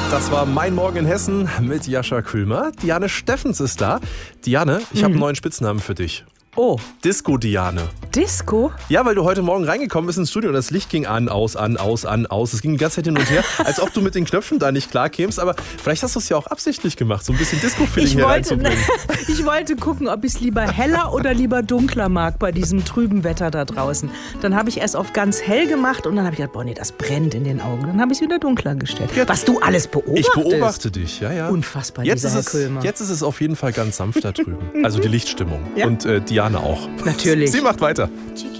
Das war Mein Morgen in Hessen mit Jascha Kühlmer. Diane Steffens ist da. Diane, ich habe einen neuen Spitznamen für dich. Oh. Disco Diane. Disco? Ja, weil du heute Morgen reingekommen bist ins Studio und das Licht ging an, aus, an, aus, an, aus. Es ging die ganze Zeit hin und her, als ob du mit den Knöpfen da nicht klar kämst. Aber vielleicht hast du es ja auch absichtlich gemacht, so ein bisschen Disco-Feeling hier reinzubringen. Ich wollte gucken, ob ich es lieber heller oder lieber dunkler mag bei diesem trüben Wetter da draußen. Dann habe ich erst auf ganz hell gemacht und dann habe ich gedacht, boah, nee, das brennt in den Augen. Dann habe ich es wieder dunkler gestellt. Was du alles beobachtest. Ich beobachte dich, ja. Unfassbar, jetzt dieser ist Herr Kühlmer. Jetzt ist es auf jeden Fall ganz sanft da drüben. Also die Lichtstimmung. Ja. Und Diane auch. Natürlich. Sie macht weiter. Chiquita.